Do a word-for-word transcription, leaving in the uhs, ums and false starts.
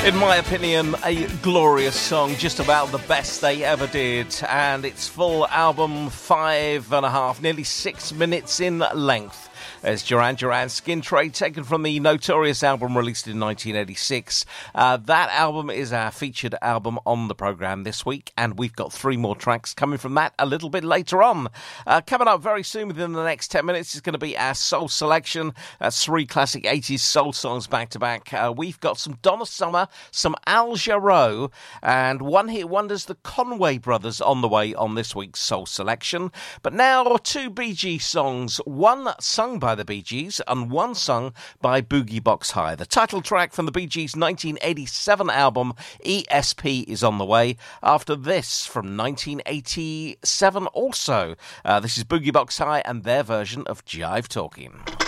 In my opinion, a glorious song, just about the best they ever did. And its full album, five and a half, nearly six minutes in length. As Duran Duran Skin Trade, taken from the Notorious album released in nineteen eighty-six. Uh, that album is our featured album on the programme this week, and we've got three more tracks coming from that a little bit later on. Uh, coming up very soon, within the next ten minutes, is going to be our soul selection. That's three classic eighties soul songs back to back. Uh, we've got some Donna Summer, some Al Jarreau, and one-hit wonders, the Conway Brothers, on the way on this week's soul selection. But now, two Bee Gees songs, one sung by the Bee Gees and one sung by Boogie Box High. The title track from the Bee Gees' nineteen eighty-seven album E S P is on the way. After this, from nineteen eighty-seven also, uh, this is Boogie Box High and their version of Jive Talking.